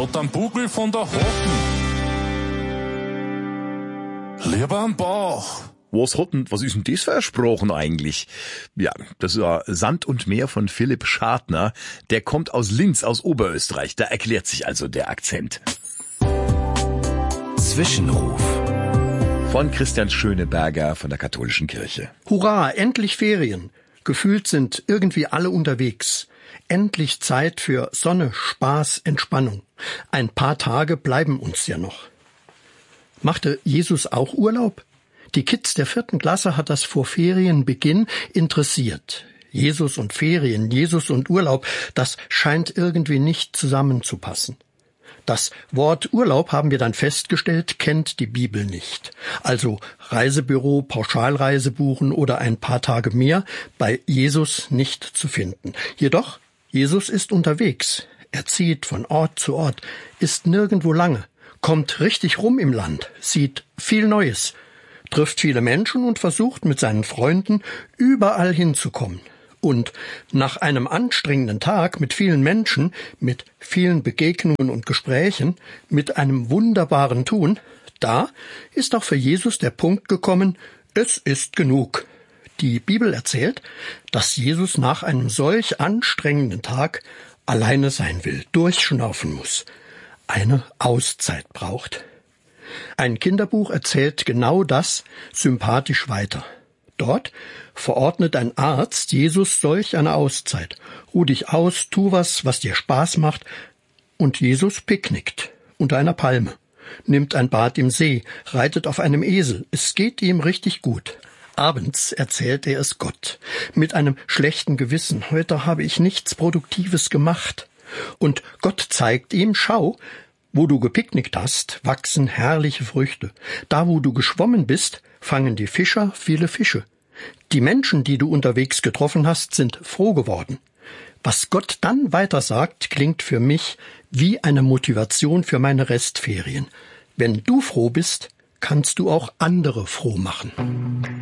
hat einen Bugel von der Hocken. Lieber am Bauch. Was ist denn das für ein Sprachen eigentlich? Ja, das ist Sand und Meer von Philipp Schartner. Der kommt aus Linz, aus Oberösterreich. Da erklärt sich also der Akzent. Zwischenruf. Von Christian Schöneberger von der Katholischen Kirche. Hurra, endlich Ferien. Gefühlt sind irgendwie alle unterwegs. Endlich Zeit für Sonne, Spaß, Entspannung. Ein paar Tage bleiben uns ja noch. Machte Jesus auch Urlaub? Die Kids der 4. Klasse hat das vor Ferienbeginn interessiert. Jesus und Ferien, Jesus und Urlaub, das scheint irgendwie nicht zusammenzupassen. Das Wort Urlaub, haben wir dann festgestellt, kennt die Bibel nicht. Also Reisebüro, Pauschalreise buchen oder ein paar Tage mehr, bei Jesus nicht zu finden. Jedoch, Jesus ist unterwegs. Er zieht von Ort zu Ort, ist nirgendwo lange, kommt richtig rum im Land, sieht viel Neues, trifft viele Menschen und versucht mit seinen Freunden überall hinzukommen. Und nach einem anstrengenden Tag mit vielen Menschen, mit vielen Begegnungen und Gesprächen, mit einem wunderbaren Tun, da ist auch für Jesus der Punkt gekommen, es ist genug. Die Bibel erzählt, dass Jesus nach einem solch anstrengenden Tag alleine sein will, durchschnaufen muss, eine Auszeit braucht. Ein Kinderbuch erzählt genau das sympathisch weiter. Dort verordnet ein Arzt Jesus solch eine Auszeit. Ruh dich aus, tu was dir Spaß macht. Und Jesus picknickt unter einer Palme, nimmt ein Bad im See, reitet auf einem Esel. Es geht ihm richtig gut. Abends erzählt er es Gott, mit einem schlechten Gewissen. Heute habe ich nichts Produktives gemacht. Und Gott zeigt ihm, schau, wo du gepicknickt hast, wachsen herrliche Früchte. Da, wo du geschwommen bist, fangen die Fischer viele Fische. Die Menschen, die du unterwegs getroffen hast, sind froh geworden. Was Gott dann weiter sagt, klingt für mich wie eine Motivation für meine Restferien. Wenn du froh bist, kannst du auch andere froh machen.